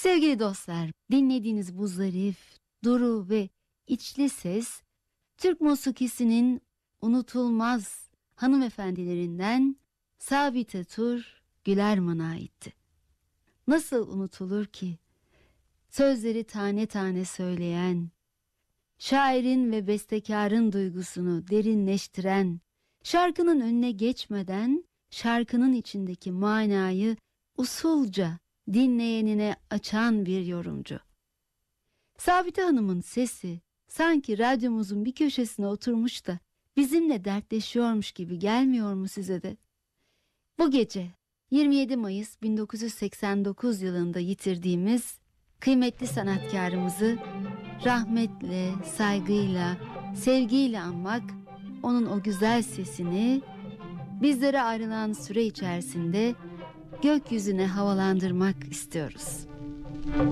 Sevgili dostlar, dinlediğiniz bu zarif, duru ve içli ses, Türk musikisinin unutulmaz hanımefendilerinden Sabite Tur Gülerman'a aitti. Nasıl unutulur ki? Sözleri tane tane söyleyen, şairin ve bestekarın duygusunu derinleştiren, şarkının önüne geçmeden şarkının içindeki manayı usulca dinleyenine açan bir yorumcu. Sabite Hanım'ın sesi sanki radyomuzun bir köşesine oturmuş da bizimle dertleşiyormuş gibi gelmiyor mu size de? Bu gece 27 Mayıs 1989 yılında yitirdiğimiz kıymetli sanatkarımızı rahmetle, saygıyla, sevgiyle anmak, onun o güzel sesini bizlere ayrılan süre içerisinde gökyüzüne havalandırmak istiyoruz.